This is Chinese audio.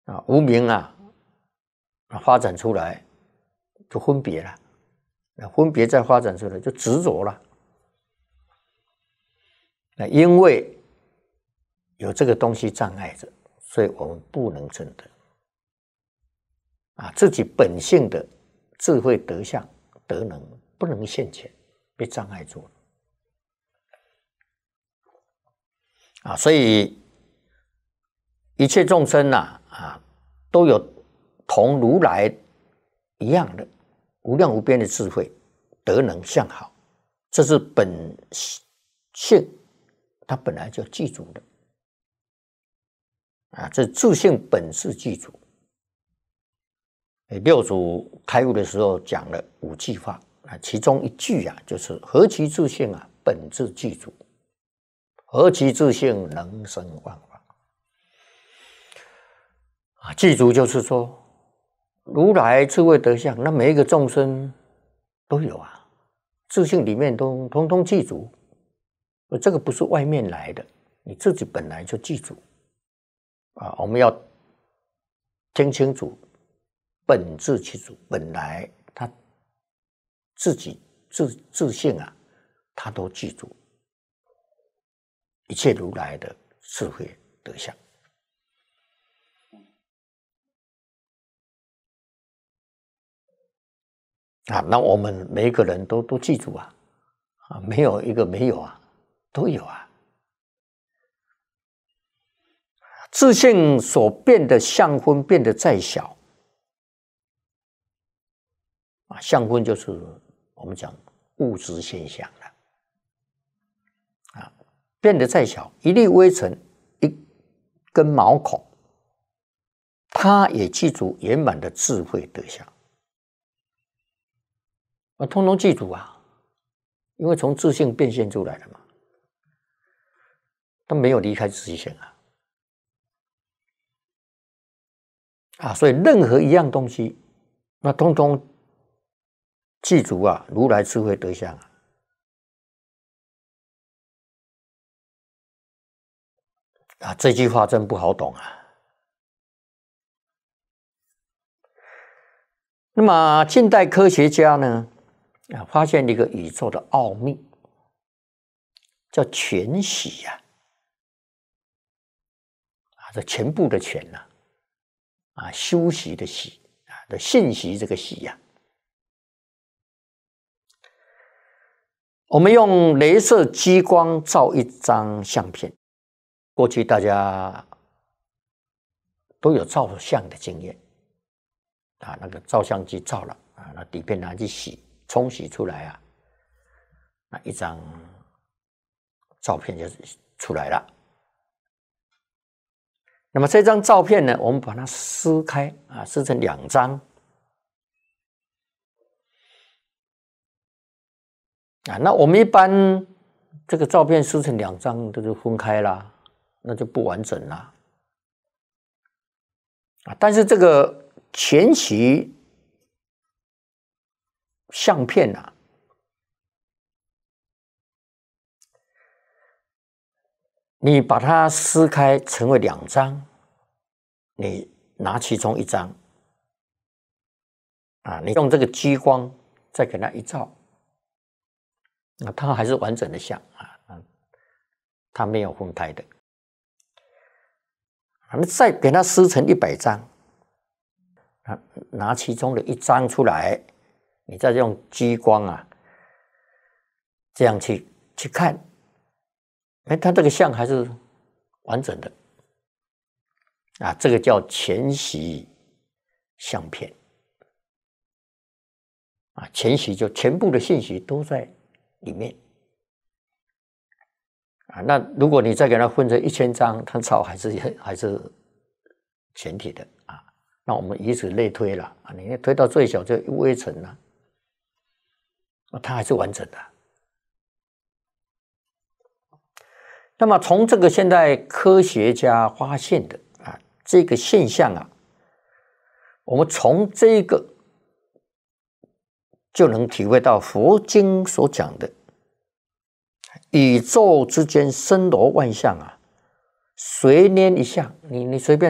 无明发展出来就分别了，分别再发展出来就执着了。因为有这个东西障碍着，所以我们不能证得自己本性的智慧德相德能不能现前，被障碍住了所以一切众生都有同如来一样的无量无边的智慧德能相好，这是本性它本来就具足的这自性本是具足。六祖开悟的时候讲了5句话其中一句就是何其自性本自具足，何其自性能生万法具足就是说如来智慧德相，那每一个众生都有自性里面都通通具足，这个不是外面来的，你自己本来就具足我们要听清楚，本自具足，本来他自己自性他都具足一切如来的智慧德相那我们每一个人都记住没有一个没有都有自性所变的相分变得再小相分就是我们讲物质现象了变得再小，一粒微尘一根毛孔，它也记住圆满的智慧德相通通记住因为从自性变现出来的嘛，它没有离开自性所以任何一样东西，那通通记住如来智慧德相这句话真不好懂那么近代科学家呢发现一个宇宙的奥秘，叫全息这全部的全休息的息的信息，这个息我们用雷射激光照一张相片，过去大家都有照相的经验那个照相机照了那底片拿去洗冲洗出来那一张照片就出来了。那么这张照片呢，我们把它撕开撕成2张那我们一般这个照片撕成2张都就分开啦，那就不完整啦但是这个全息相片你把它撕开成为2张，你拿其中1张你用这个激光再给它一照它还是完整的像它没有分开的那再给它撕成100张拿其中的1张出来，你再用激光这样去看它这个像还是完整的这个叫全息相片全息就全部的信息都在里面那如果你再给它分成1000张，它照还是全体的那我们以此类推了你推到最小就微尘了它还是完整的。那么从这个现代科学家发现的这个现象我们从这个就能体会到佛经所讲的宇宙之间森罗万象随拈一象，你随便